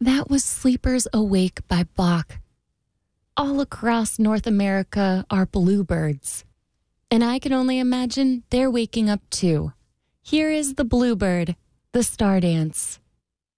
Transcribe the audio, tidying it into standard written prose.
That was Sleepers Awake by Bach. All across North America are bluebirds. And I can only imagine they're waking up too. Here is the bluebird, the star dance.